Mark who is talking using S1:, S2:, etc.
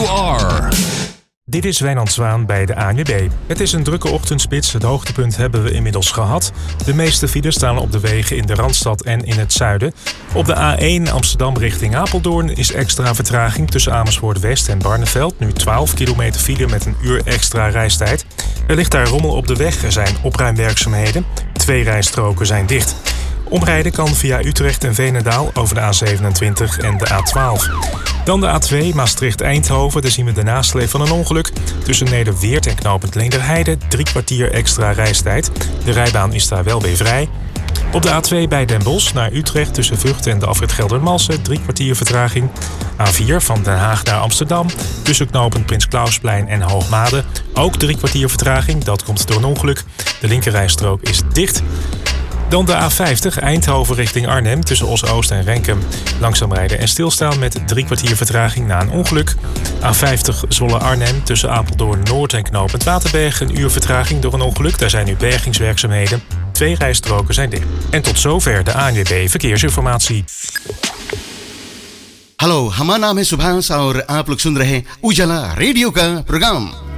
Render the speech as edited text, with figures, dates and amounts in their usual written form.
S1: you are.
S2: Dit is Wijnand Zwaan bij de ANWB. Het is een drukke ochtendspits. Het hoogtepunt hebben we inmiddels gehad. De meeste files staan op de wegen in de Randstad en in het zuiden. Op de A1 Amsterdam richting Apeldoorn is extra vertraging tussen Amersfoort West en Barneveld. Nu 12 kilometer file met een uur extra reistijd. Er ligt daar rommel op de weg. Er zijn opruimwerkzaamheden. 2 rijstroken zijn dicht. Omrijden kan via Utrecht en Veenendaal over de A27 en de A12. Dan de A2 Maastricht-Eindhoven. Daar zien we de nasleep van een ongeluk. Tussen Nederweert en knooppunt Leenderheide 3 kwartier extra reistijd. De rijbaan is daar wel weer vrij. Op de A2 bij Den Bosch naar Utrecht tussen Vught en de afrit Geldermalsen 3 kwartier vertraging. A4 van Den Haag naar Amsterdam tussen knooppunt Prins Klausplein en Hoogmade ook 3 kwartier vertraging. Dat komt door een ongeluk. De linkerrijstrook is dicht. Dan de A50 Eindhoven richting Arnhem tussen Os-Oost en Renkum. Langzaam rijden en stilstaan met 3 kwartier vertraging na een ongeluk. A50 Zwolle-Arnhem tussen Apeldoorn-Noord en knooppunt Waterberg. Een uur vertraging door een ongeluk. Daar zijn nu bergingswerkzaamheden. 2 rijstroken zijn dicht. En tot zover de ANWB Verkeersinformatie.
S3: Hello, हमारा नाम है सुभाष और आप लोग सुन रहे हैं उजाला रेडियो का प्रोग्राम।